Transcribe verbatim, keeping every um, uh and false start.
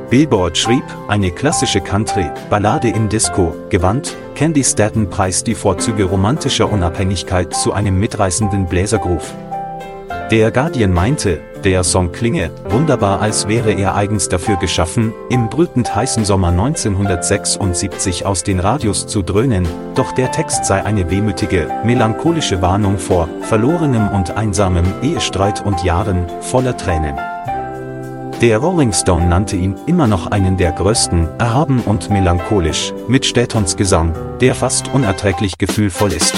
Billboard schrieb, eine klassische Country-Ballade im Disco-Gewand. Candy Staton preist die Vorzüge romantischer Unabhängigkeit zu einem mitreißenden Bläsergroove. Der Guardian meinte, der Song klinge wunderbar, als wäre er eigens dafür geschaffen, im brütend heißen Sommer neunzehnhundertsechsundsiebzig aus den Radios zu dröhnen, doch der Text sei eine wehmütige, melancholische Warnung vor verlorenem und einsamem Ehestreit und Jahren voller Tränen. Der Rolling Stone nannte ihn immer noch einen der größten, erhaben und melancholisch, mit Statons Gesang, der fast unerträglich gefühlvoll ist.